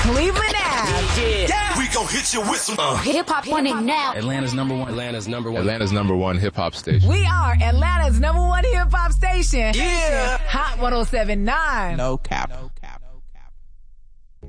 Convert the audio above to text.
Cleveland Ave. Yeah. We gon' hit you with some Hip hop winning now. Atlanta's number one. Atlanta's number one. Atlanta's number one hip hop station. We are Atlanta's number one hip hop station. Yeah. Hot 107.9. No cap.